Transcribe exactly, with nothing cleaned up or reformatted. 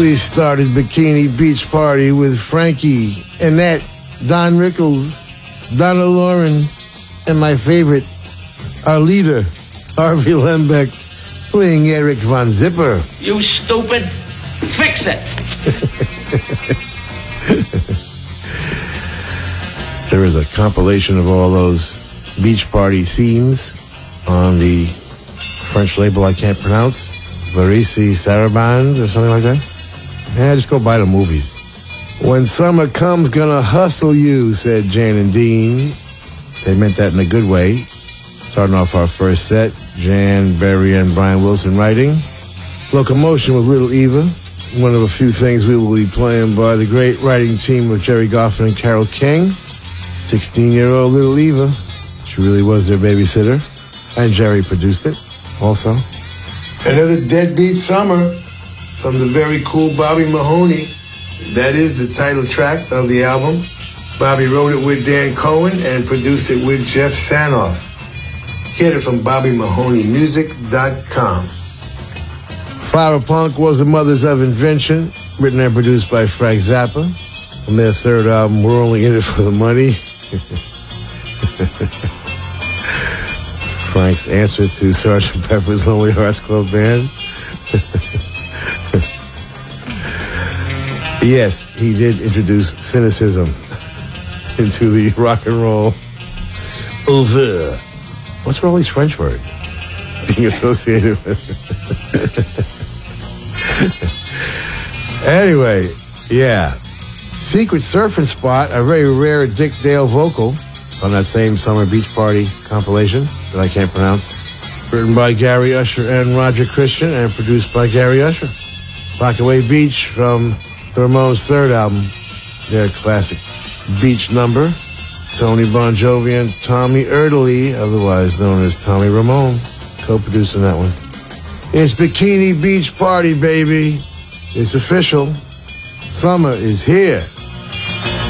We started Bikini Beach Party with Frankie, Annette, Don Rickles, Donna Lauren, and my favorite, our leader, Harvey Lembeck, playing Eric Von Zipper. You stupid. Fix it. There is a compilation of all those beach party themes on the French label I can't pronounce, Varese Sarabande or something like that. Yeah, just go buy the movies. When summer comes, gonna hustle you, said Jan and Dean. They meant that in a good way. Starting off our first set, Jan, Barry, and Brian Wilson writing. Locomotion with Little Eva, one of a few things we will be playing by the great writing team of Jerry Goffin and Carole King. sixteen-year-old Little Eva. She really was their babysitter. And Jerry produced it also. Another Deadbeat Summer from the very cool Bobby Mahoney. That is the title track of the album. Bobby wrote it with Dan Cohen and produced it with Jeff Sanoff. Get it from Bobby Mahoney Music dot com. Flower Punk was the Mothers of Invention, written and produced by Frank Zappa. From their third album, We're Only In It For The Money. Frank's answer to Sergeant Pepper's Lonely Hearts Club Band. Yes, he did introduce cynicism into the rock and roll oeuvre. What's with all these French words being associated with? Anyway, yeah. Secret Surfing Spot, a very rare Dick Dale vocal on that same Summer Beach Party compilation that I can't pronounce. Written by Gary Usher and Roger Christian and produced by Gary Usher. Rockaway Beach from the Ramones' third album, their classic beach number. Tony Bon Jovi and Tommy Erdely, otherwise known as Tommy Ramone, co-producing that one. It's Bikini Beach Party, baby. It's official. Summer is here.